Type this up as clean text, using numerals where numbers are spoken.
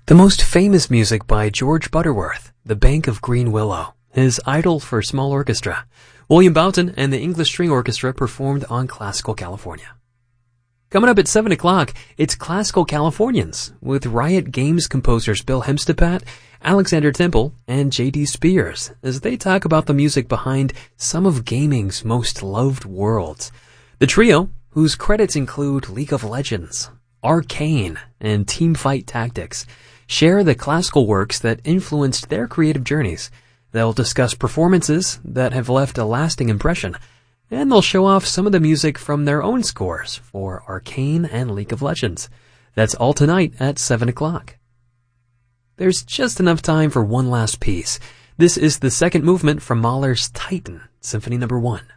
The most famous music by George Butterworth, The Bank of Green Willow, his idol for small orchestra. William Boughton and the English String Orchestra performed on Classical California. Coming up at 7 o'clock, it's Classical Californians with Riot Games composers Bill Hemstepat, Alexander Temple, and J.D. Spears as they talk about the music behind some of gaming's most loved worlds. The trio, whose credits include League of Legends, Arcane, and Teamfight Tactics, share the classical works that influenced their creative journeys. They'll discuss performances that have left a lasting impression, and they'll show off some of the music from their own scores for Arcane and League of Legends. That's all tonight at 7 o'clock. There's just enough time for one last piece. This is the second movement from Mahler's Titan, Symphony No. 1.